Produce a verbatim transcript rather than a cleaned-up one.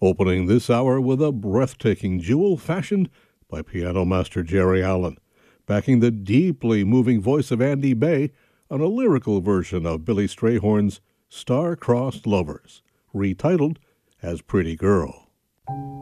opening this hour with a breathtaking jewel fashioned by piano master Jerry Allen, backing the deeply moving voice of Andy Bay on a lyrical version of Billy Strayhorn's Star-Crossed Lovers, retitled as Pretty Girl.